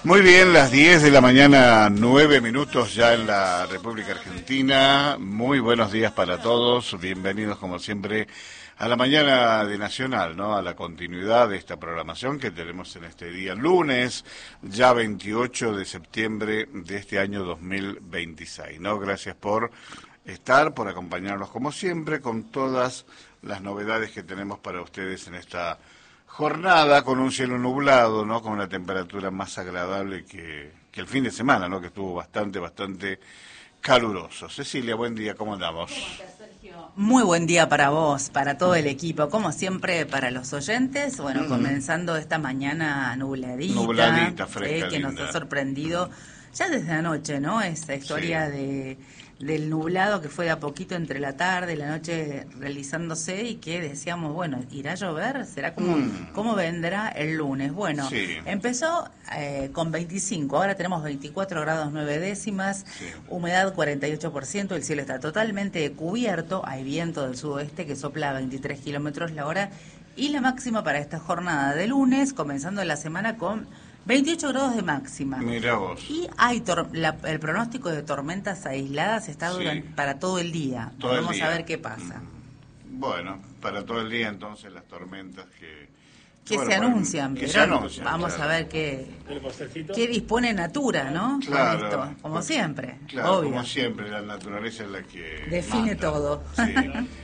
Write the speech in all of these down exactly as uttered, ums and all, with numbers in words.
Muy bien, las diez de la mañana, nueve minutos ya en la República Argentina. Muy buenos días para todos. Bienvenidos, como siempre, a la mañana de Nacional, ¿no? A la continuidad de esta programación que tenemos en este día, lunes, ya veintiocho de septiembre de este año dos mil veintiséis, ¿no? Gracias por estar, por acompañarnos, como siempre, con todas las novedades que tenemos para ustedes en esta jornada, con un cielo nublado, ¿no? Con una temperatura más agradable que, que el fin de semana, ¿no? Que estuvo bastante, bastante caluroso. Cecilia, buen día, ¿cómo andamos? ¿Cómo estás, Sergio? Muy buen día para vos, para todo el equipo, como siempre para los oyentes. Bueno, uh-huh. comenzando esta mañana nubladita, nubladita fresca, eh, que linda. Nos ha sorprendido uh-huh. ya desde anoche, ¿no? Esa historia sí. de del nublado que fue de a poquito entre la tarde y la noche realizándose y que decíamos, bueno, ¿irá a llover? ¿Será como mm. cómo vendrá el lunes? Bueno, sí. empezó eh, con veinticinco, ahora tenemos veinticuatro grados nueve décimas, sí. humedad cuarenta y ocho por ciento, el cielo está totalmente cubierto, hay viento del sudoeste que sopla a veintitrés kilómetros la hora y la máxima para esta jornada de lunes, comenzando la semana con veintiocho grados de máxima. Mira vos. Y hay tor- la, el pronóstico de tormentas aisladas está sí. durante, para todo el día. Todo Vamos el día. a ver qué pasa. Bueno, para todo el día entonces las tormentas que... Que bueno, se anuncian, que pero se anuncian, vamos claro. a ver qué, qué dispone Natura, ¿no? Claro. Con esto, como pues, siempre. Claro, obvio. como siempre, la naturaleza es la que define manda. todo. Sí.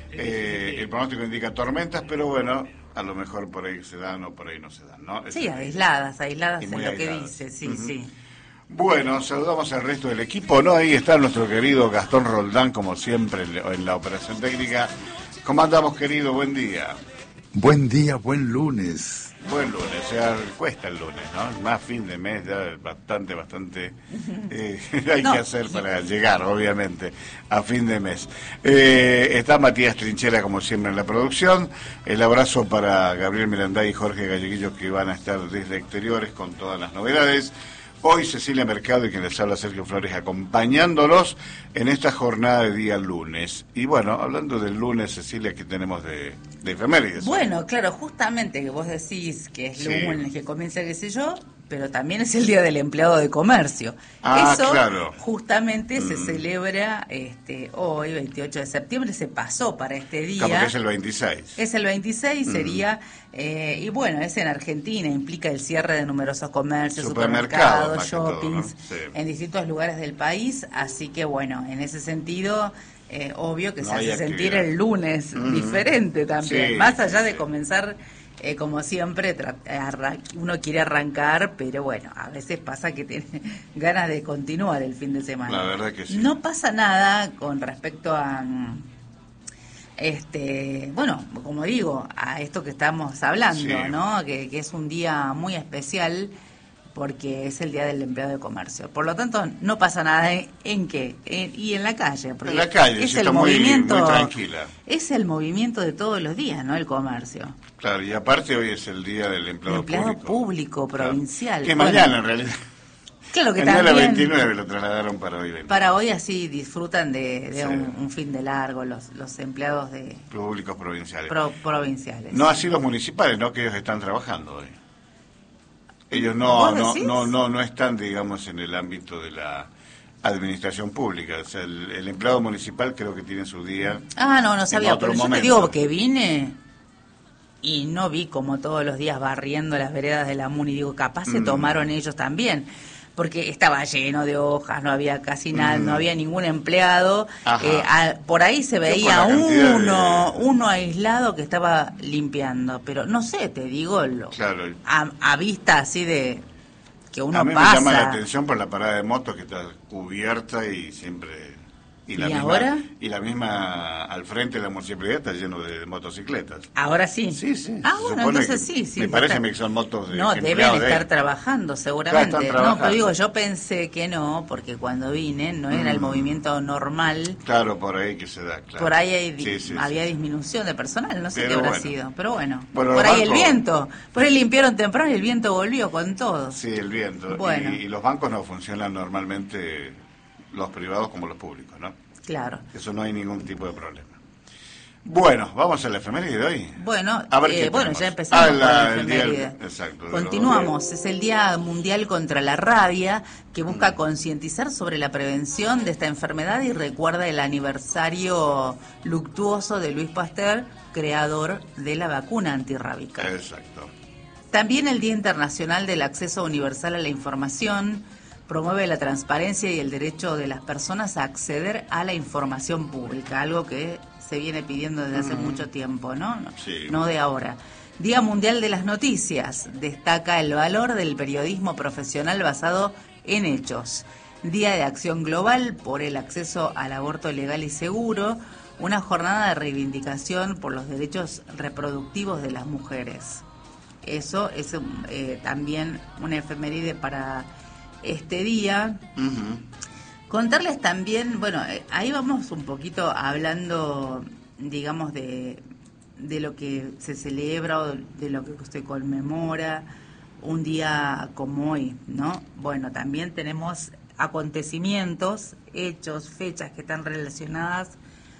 eh, el pronóstico indica tormentas, pero bueno, a lo mejor por ahí se dan o por ahí no se dan, ¿no? Sí, es aisladas, aisladas es lo aisladas. que dice, sí, uh-huh. sí. Bueno, saludamos al resto del equipo, ¿no? Ahí está nuestro querido Gastón Roldán, como siempre, en la operación técnica. ¿Cómo andamos, querido? Buen día. Buen día, buen lunes. Buen lunes, o sea, cuesta el lunes, ¿no? Más fin de mes, ya bastante, bastante eh, hay no. que hacer para llegar, obviamente, a fin de mes. Eh, está Matías Trinchera, como siempre, en la producción. El abrazo para Gabriel Miranda y Jorge Galleguillo, que van a estar desde exteriores con todas las novedades. Hoy Cecilia Mercado y quien les habla Sergio Flores acompañándolos en esta jornada de día lunes. Y bueno, hablando del lunes, Cecilia, ¿qué tenemos de, de efemérides? Bueno, claro, justamente que vos decís que es sí. lunes que comienza, qué sé yo, pero también es el Día del Empleado de Comercio. Ah, Eso claro. justamente mm. se Mm. celebra este hoy, veintiocho de septiembre, se pasó para este día. Claro, porque es el veintiséis. Es el veintiséis, mm. sería, eh, y bueno, es en Argentina, implica el cierre de numerosos comercios, supermercados, supermercados, shoppings, todo, ¿no? sí. en distintos lugares del país, así que bueno, en ese sentido... Eh, obvio que no se hace sentir el lunes mm. diferente también, sí, más allá de comenzar, eh, como siempre, tra- arran- uno quiere arrancar, pero bueno, a veces pasa que tiene ganas de continuar el fin de semana. La verdad que sí. No pasa nada con respecto a, este, bueno, como digo, a esto que estamos hablando, sí. ¿no? Que, que es un día muy especial, porque es el Día del Empleado de Comercio. Por lo tanto, no pasa nada en, en qué, en, y en la calle. Porque en la calle, es sí, el está movimiento, muy, muy tranquila. Es el movimiento de todos los días, ¿no? El comercio. Claro, y aparte hoy es el Día del Empleado, el empleado Público. público provincial. Claro. Que bueno, mañana, en realidad. Claro que en también. la veintinueve lo trasladaron para hoy. veintinueve. Para hoy así disfrutan de, de sí. un, un fin de largo los, los empleados de públicos provinciales. Pro, provinciales. No así los municipales, ¿no? Que ellos están trabajando hoy. Ellos no no, no no no están, digamos, en el ámbito de la administración pública. O sea, el, el empleado municipal creo que tiene su día. Ah, no, no sabía, pero momento. Yo te digo que vine y no vi como todos los días barriendo las veredas de la MUNI. Digo, capaz se mm. tomaron ellos también. Porque estaba lleno de hojas, no había casi nada, mm. no había ningún empleado. Eh, a, por ahí se veía uno, de... uno aislado que estaba limpiando, pero no sé, te digo, lo, claro. a, a vista así de que uno a mí pasa. Me llama la atención por la parada de motos que está cubierta y siempre... Y, la ¿Y misma, ahora? Y la misma, al frente de la municipalidad está lleno de motocicletas. ¿Ahora sí? Sí, sí. Ah, bueno, entonces sí, sí. Me parece que son motos de No, deben estar de trabajando seguramente. Claro, están trabajando. No, pero digo, yo pensé que no, porque cuando vine no era mm. el movimiento normal. Claro, por ahí que se da, claro. Por ahí hay, sí, sí, había sí. disminución de personal, no sé pero qué habrá bueno. sido. Pero bueno, bueno por ahí bancos... el viento. Por ahí limpiaron temprano y el viento volvió con todo. Sí, el viento. Bueno. Y, y los bancos no funcionan normalmente, los privados como los públicos, ¿no? Claro. Eso no hay ningún tipo de problema. Bueno, vamos a la efeméride de hoy. Bueno, A ver eh, qué bueno, tenemos. ya empezamos Ah, con la- la el día- efeméride. exacto, de Continuamos, los- es el Día Mundial contra la Rabia, que busca Mm. concientizar sobre la prevención de esta enfermedad y recuerda el aniversario luctuoso de Luis Pasteur, creador de la vacuna antirrábica. Exacto. También el Día Internacional del Acceso Universal a la Información promueve la transparencia y el derecho de las personas a acceder a la información pública, algo que se viene pidiendo desde hace Mm. mucho tiempo, ¿no? No, Sí. no de ahora. Día Mundial de las Noticias, destaca el valor del periodismo profesional basado en hechos. Día de Acción Global por el acceso al aborto legal y seguro, una jornada de reivindicación por los derechos reproductivos de las mujeres. Eso es eh, también una efeméride para este día. Ujú. Contarles también, bueno, eh, ahí vamos un poquito hablando, digamos, de, de lo que se celebra o de lo que se conmemora un día como hoy, ¿no? Bueno, también tenemos acontecimientos, hechos, fechas que están relacionadas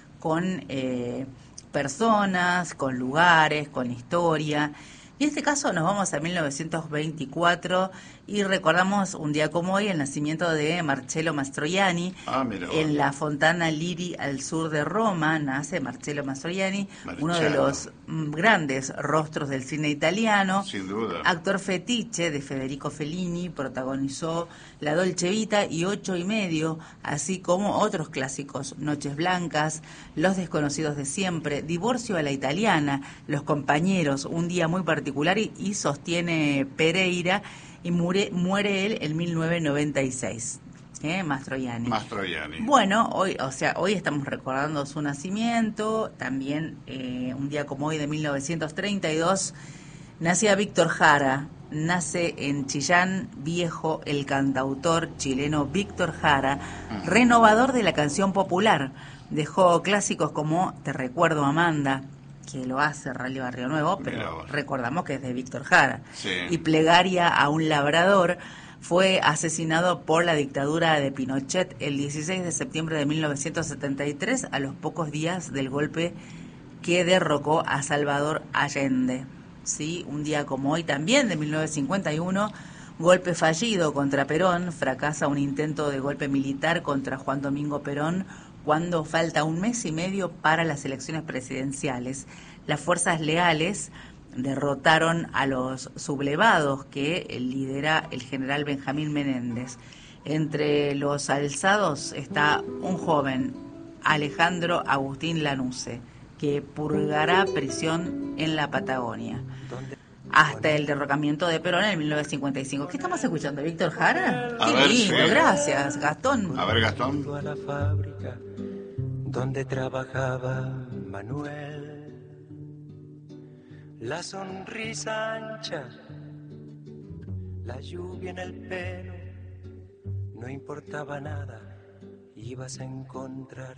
con eh, personas, con lugares, con historia. Y en este caso nos vamos a mil novecientos veinticuatro y recordamos un día como hoy el nacimiento de Marcello Mastroianni. Ah, mira vos. En la Fontana Liri al sur de Roma nace Marcello Mastroianni, uno de Marcello. los mm, grandes rostros del cine italiano. Sin duda. Actor fetiche de Federico Fellini, protagonizó La Dolce Vita y Ocho y Medio, así como otros clásicos, Noches Blancas, Los Desconocidos de Siempre, Divorcio a la Italiana, Los Compañeros, Un Día Muy Particular y, y sostiene Pereira y muere, muere él en mil novecientos noventa y seis. ¿Eh? Mastroianni. Mastroianni. Bueno, hoy, o sea, hoy estamos recordando su nacimiento, también eh, un día como hoy de mil novecientos treinta y dos nacía Víctor Jara, nace en Chillán Viejo el cantautor chileno Víctor Jara, Ujú. renovador de la canción popular, dejó clásicos como Te recuerdo Amanda, que lo hace Rally Barrio Nuevo, Mirá pero vos. recordamos que es de Víctor Jara, Sí. y Plegaria a un labrador. Fue asesinado por la dictadura de Pinochet el dieciséis de septiembre de mil novecientos setenta y tres, a los pocos días del golpe que derrocó a Salvador Allende. Sí, un día como hoy también, de mil novecientos cincuenta y uno, golpe fallido contra Perón, fracasa un intento de golpe militar contra Juan Domingo Perón cuando falta un mes y medio para las elecciones presidenciales. Las fuerzas leales derrotaron a los sublevados que lidera el general Benjamín Menéndez. Entre los alzados está un joven, Alejandro Agustín Lanusse, que purgará prisión en la Patagonia hasta el derrocamiento de Perón en mil novecientos cincuenta y cinco. ¿Qué estamos escuchando? ¿Víctor Jara? A Qué ver, lindo, sí. gracias, Gastón. A ver, Gastón. A la fábrica donde trabajaba Manuel. La sonrisa ancha, la lluvia en el pelo, no importaba nada, ibas a encontrar